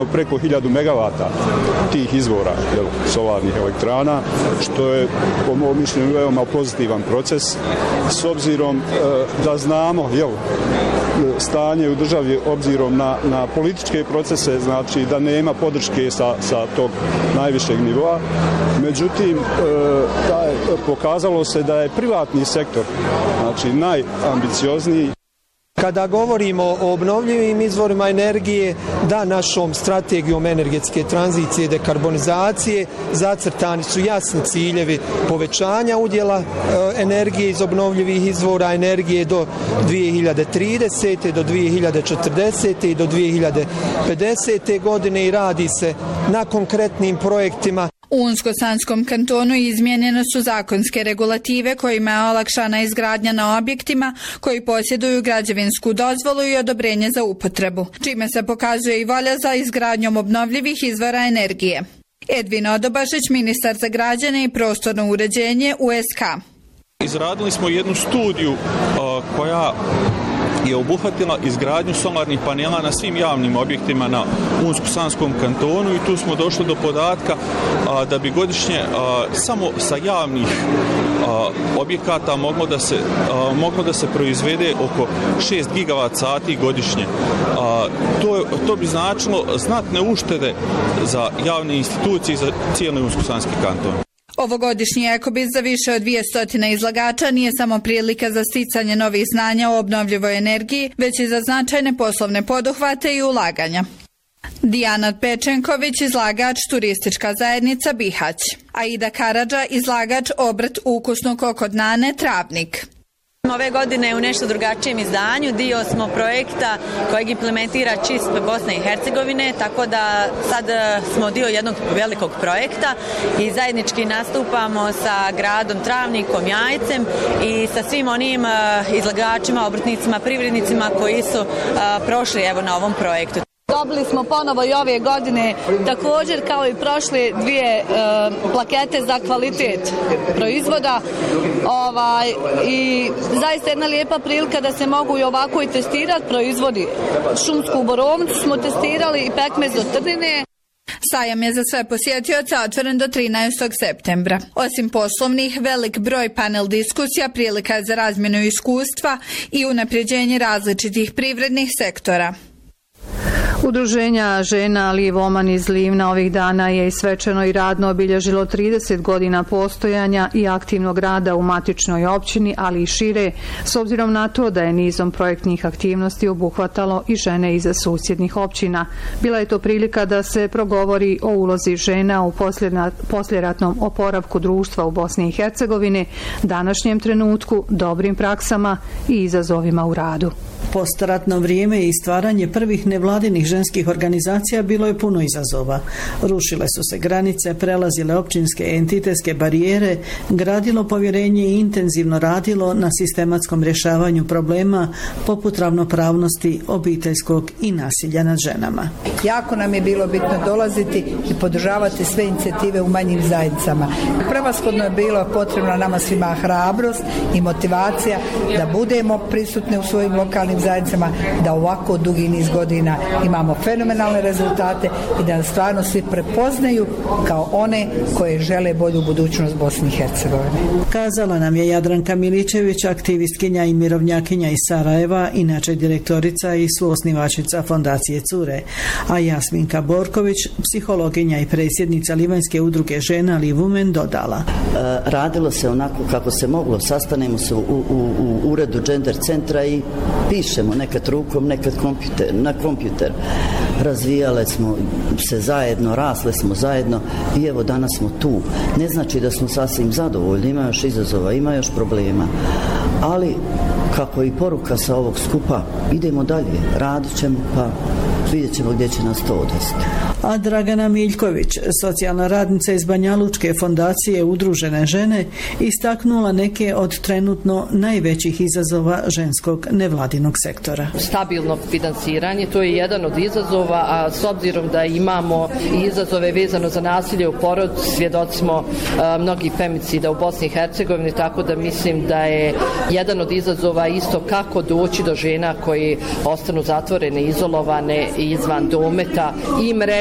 Preko 1000 megavata tih izvora solarnih elektrana, što je po mom mišljenju veoma pozitivan proces, s obzirom da znamo stanje u državi obzirom na političke procese, znači da nema podrške sa tog najvišeg nivoa. Međutim, pokazalo se da je privatni sektor, znači najambiciozniji. Kada govorimo o obnovljivim izvorima energije, da našom strategijom energetske tranzicije i dekarbonizacije zacrtani su jasni ciljevi povećanja udjela energije iz obnovljivih izvora energije do 2030. do 2040. i do 2050. godine i radi se na konkretnim projektima. U Unsko-Sanskom kantonu izmijenjene su zakonske regulative kojima je olakšana izgradnja na objektima koji posjeduju građevinsku dozvolu i odobrenje za upotrebu, čime se pokazuje i volja za izgradnjom obnovljivih izvora energije. Edvin Odobašić, ministar za građane i prostorno uređenje USK. Izradili smo jednu studiju koja je obuhvatila izgradnju solarnih panela na svim javnim objektima na Unsko-Sanskom kantonu i tu smo došli do podatka da bi godišnje samo sa javnih objekata moglo da se proizvede oko 6 gigavat sati godišnje. To bi značilo znatne uštede za javne institucije i za cijeli Unsko-Sanski kanton. Ovogodišnji Ekobis za više od 200 izlagača nije samo prilika za sticanje novih znanja o obnovljivoj energiji, već i za značajne poslovne poduhvate i ulaganja. Dijana Pečenković, izlagač Turistička zajednica Bihać. Aida Karadža, izlagač Obrt ukusnog oko Dnane Travnik. Ove godine u nešto drugačijem izdanju dio smo projekta kojeg implementira ČISP Bosne i Hercegovine, tako da sad smo dio jednog velikog projekta i zajednički nastupamo sa gradom Travnikom, Jajcem i sa svim onim izlagačima, obrtnicima, privrednicima koji su prošli na ovom projektu. Dobili smo ponovo i ove godine također kao i prošle dvije plakete za kvalitet proizvoda i zaista jedna lijepa prilika da se mogu i ovako i testirati proizvodi. Šumsku borovnicu smo testirali i pekmez od trnine. Sajam je za sve posjetioce otvoren do 13. septembra. Osim poslovnih, velik broj panel diskusija prilika je za razmjenu iskustva i unapređenje različitih privrednih sektora. Udruženja žena Lijev Oman iz Livna ovih dana je i svečano i radno obilježilo 30 godina postojanja i aktivnog rada u matičnoj općini, ali i šire, s obzirom na to da je nizom projektnih aktivnosti obuhvatalo i žene iza susjednih općina. Bila je to prilika da se progovori o ulozi žena u posljeratnom oporavku društva u Bosni i Hercegovini, današnjem trenutku, dobrim praksama i izazovima u radu. Postoratno vrijeme i stvaranje prvih nevladinih ženskih organizacija bilo je puno izazova. Rušile su se granice, prelazile općinske entitetske barijere, gradilo povjerenje i intenzivno radilo na sistematskom rješavanju problema poput ravnopravnosti obiteljskog i nasilja nad ženama. Jako nam je bilo bitno dolaziti i podržavati sve inicijative u manjim zajednicama. Prevashodno je bilo potrebno nama svima hrabrost i motivacija da budemo prisutni u svojim lokalnim zajednicama, da ovako dugi niz godina imamo fenomenalne rezultate i da nas stvarno svi prepoznaju kao one koje žele bolju budućnost Bosne i Hercegovine. Kazala nam je Jadranka Miličević, aktivistkinja i mirovnjakinja iz Sarajeva, inače direktorica i suosnivačica Fondacije Cure, a Jasminka Borković, psihologinja i predsjednica Livanjske udruge žena Liv Women, dodala. Radilo se onako kako se moglo, sastanemo se u uredu Gender centra i pišemo nekad rukom, nekad na kompjuter. Razvijale smo se zajedno, rasle smo zajedno i evo danas smo tu. Ne znači da smo sasvim zadovoljni, ima još izazova, ima još problema, ali kako i poruka sa ovog skupa, idemo dalje, radit ćemo pa vidjet ćemo gdje će nas to odvesti. A Dragana Miljković, socijalna radnica iz Banjalučke fondacije Udružene žene, istaknula neke od trenutno najvećih izazova ženskog nevladinog sektora. Stabilno financiranje, to je jedan od izazova, a s obzirom da imamo i izazove vezano za nasilje u porodici, svjedoci smo mnogih femicida u Bosni i Hercegovini, tako da mislim da je jedan od izazova isto kako doći do žena koje ostanu zatvorene, izolovane izvan dometa i